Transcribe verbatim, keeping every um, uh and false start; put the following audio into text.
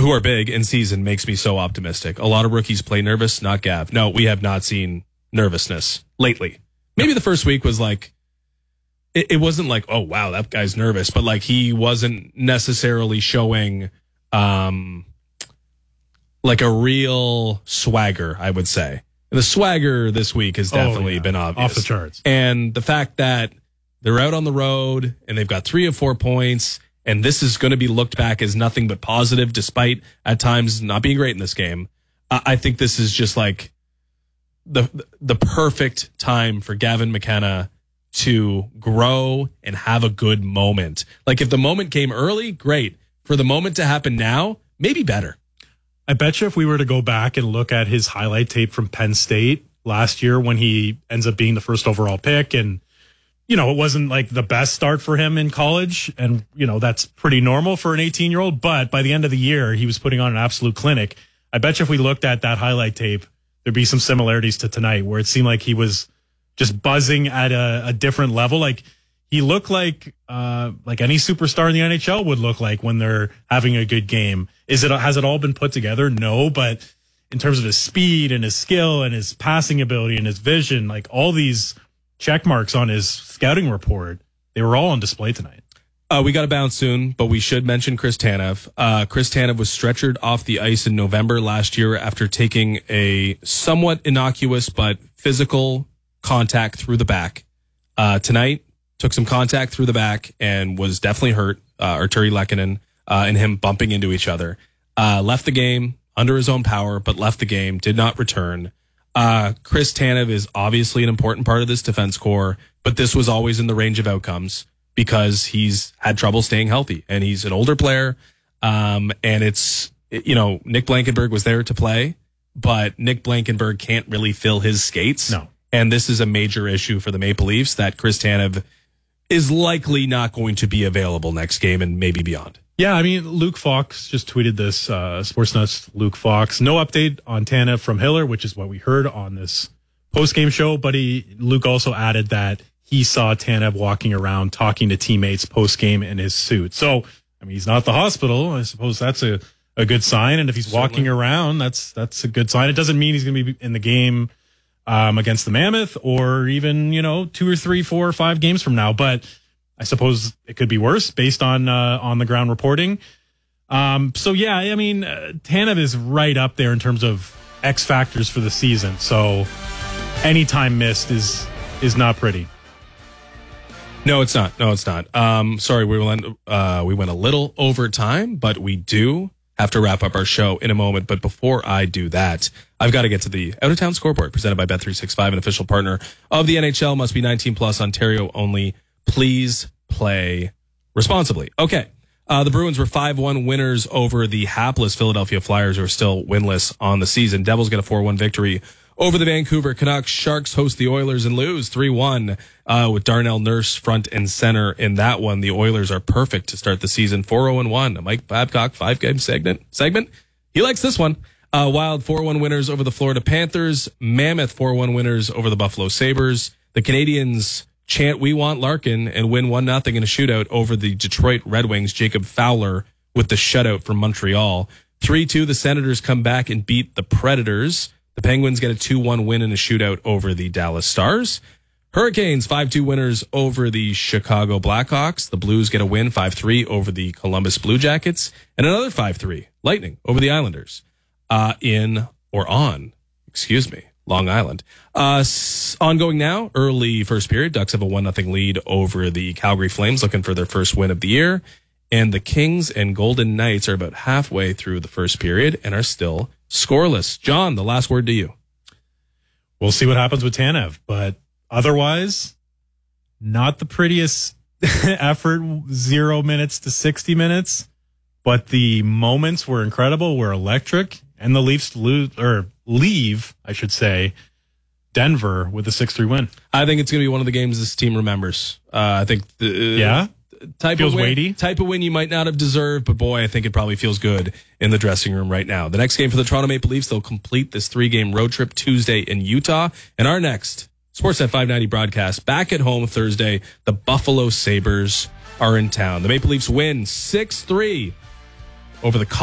who are big in season makes me so optimistic. A lot of rookies play nervous, not Gav. No, we have not seen nervousness lately. Maybe the first week was like, it, it wasn't like, oh, wow, that guy's nervous, but like he wasn't necessarily showing um, like a real swagger, I would say. The swagger this week has definitely oh, yeah. been obvious. Off the charts. And the fact that they're out on the road and they've got three or four points, and this is going to be looked back as nothing but positive, despite at times not being great in this game. Uh, I think this is just like the the perfect time for Gavin McKenna to grow and have a good moment. Like if the moment came early, great. For the moment to happen now, maybe better. I bet you if we were to go back and look at his highlight tape from Penn State last year when he ends up being the first overall pick, and you know, it wasn't like the best start for him in college. And, you know, that's pretty normal for an eighteen year old. But by the end of the year, he was putting on an absolute clinic. I bet you if we looked at that highlight tape, there'd be some similarities to tonight where it seemed like he was just buzzing at a, a different level. Like he looked like, uh, like any superstar in the N H L would look like when they're having a good game. Is it, has it all been put together? No, but in terms of his speed and his skill and his passing ability and his vision, like all these check marks on his scouting report, they were all on display tonight. Uh, we got to bounce soon, but we should mention Chris Tanev. Uh, Chris Tanev was stretchered off the ice in November last year after taking a somewhat innocuous but physical contact through the back. Uh, tonight, took some contact through the back and was definitely hurt. Uh, Arturi Lehkonen uh, and him bumping into each other. Uh, left the game under his own power, but left the game, did not return. Uh, Chris Tanev is obviously an important part of this defense core, but this was always in the range of outcomes because he's had trouble staying healthy and he's an older player. Um, and it's, you know, Nick Blankenburg was there to play, but Nick Blankenburg can't really fill his skates. No. And this is a major issue for the Maple Leafs that Chris Tanev is likely not going to be available next game and maybe beyond. Yeah, I mean, Luke Fox just tweeted this, uh, Sportsnet's Luke Fox. No update on Tanev from Hiller, which is what we heard on this post-game show. But he, Luke also added that he saw Tanev walking around talking to teammates post-game in his suit. So, I mean, he's not at the hospital. I suppose that's a, a good sign. And if he's Certainly. walking around, that's that's a good sign. It doesn't mean he's going to be in the game um, against the Mammoth or even, you know, two or three, four or five games from now. But I suppose it could be worse based on uh, on the ground reporting. Um, so, yeah, I mean, uh, Tanev is right up there in terms of X factors for the season. So any time missed is is not pretty. No, it's not. No, it's not. Um, sorry, we went, uh, we went a little over time, but we do have to wrap up our show in a moment. But before I do that, I've got to get to the out-of-town scoreboard presented by Bet three sixty-five, an official partner of the N H L. Must be nineteen plus, Ontario only. Please play responsibly. Okay. Uh, the Bruins were five one winners over the hapless Philadelphia Flyers, who are still winless on the season. Devils get a four one victory over the Vancouver Canucks. Sharks host the Oilers and lose three one uh, with Darnell Nurse front and center in that one. The Oilers are perfect to start the season four oh one. Mike Babcock five-game segment. segment. He likes this one. Uh, Wild four one winners over the Florida Panthers. Mammoth four one winners over the Buffalo Sabres. The Canadians chant "We want Larkin" and win one nothing in a shootout over the Detroit Red Wings. Jacob Fowler with the shutout from Montreal. three two, the Senators come back and beat the Predators. The Penguins get a two one win in a shootout over the Dallas Stars. Hurricanes five two winners over the Chicago Blackhawks. The Blues get a win five three over the Columbus Blue Jackets. And another five three, Lightning over the Islanders. Uh, in, or on, excuse me, Long Island. Uh, s- ongoing now, early first period. Ducks have a one nothing lead over the Calgary Flames, looking for their first win of the year. And the Kings and Golden Knights are about halfway through the first period and are still scoreless. John, the last word to you. We'll see what happens with Tanev, but otherwise, not the prettiest effort, zero minutes to sixty minutes, but the moments were incredible, were electric, and the Leafs lose, or leave, I should say, Denver with a six three win. I think it's going to be one of the games this team remembers. Uh, I think the, yeah. Type feels of win, weighty. Type of win you might not have deserved, but boy, I think it probably feels good in the dressing room right now. The next game for the Toronto Maple Leafs, they'll complete this three-game road trip Tuesday in Utah. And our next Sportsnet five ninety broadcast back at home Thursday, the Buffalo Sabres are in town. The Maple Leafs win six three over the